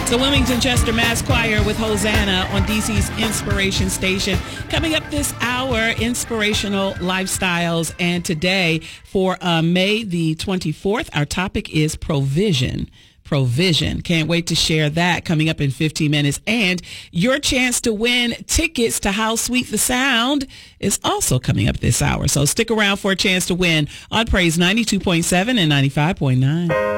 The Wilmington Chester Mass Choir with Hosanna on DC's Inspiration Station. Coming up this hour, inspirational lifestyles. And today, for May the 24th, our topic is provision. Provision. Can't wait to share that coming up in 15 minutes. And your chance to win tickets to How Sweet the Sound is also coming up this hour. So stick around for a chance to win on Praise 92.7 and 95.9.